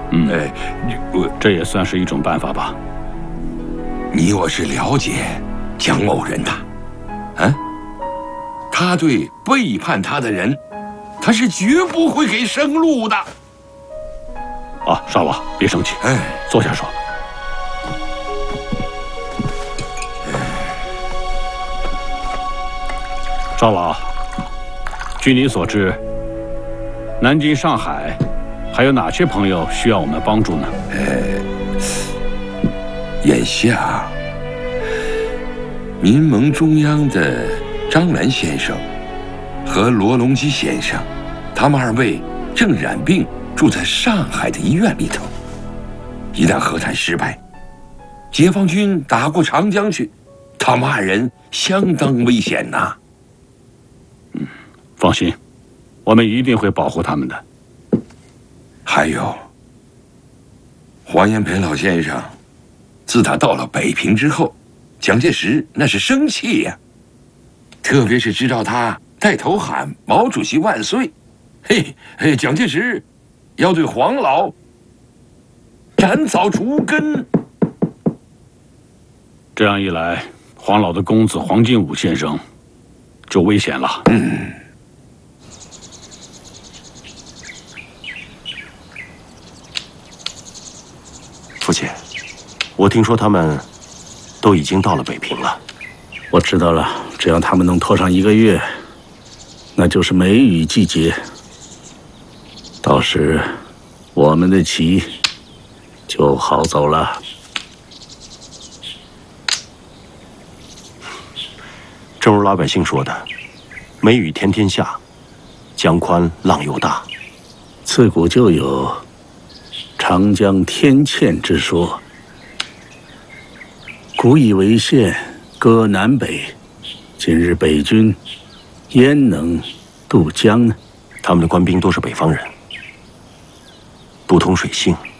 这也算是一种办法吧。 你我是了解蒋某人的，他对背叛他的人，他是绝不会给生路的。 啊，少老，别生气，坐下说。少老，据你所知，南京、上海还有哪些朋友需要我们帮助呢？ 眼下，民盟中央的张澜先生和罗隆基先生，他们2位正染病，住在上海的医院里头。一旦和谈失败，解放军打过长江去，他们2人相当危险呐。 放心，我们一定会保护他们的。 还有，黄炎培老先生，自他到了北平之后，蒋介石那是生气呀，特别是知道他带头喊毛主席万岁，蒋介石要对黄老斩草除根。 这样一来，黄老的公子黄金武先生就危险了。 父亲，我听说他们都已经到了北平了。 我知道了，只要他们能拖上1个月，那就是梅雨季节。到时我们的棋就好走了。 正如老百姓说的，梅雨天天下，江宽浪又大。 自古就有长江天堑之说，古以为县，割南北。今日北军焉能渡江呢？ 他们的官兵都是北方人，不通水性。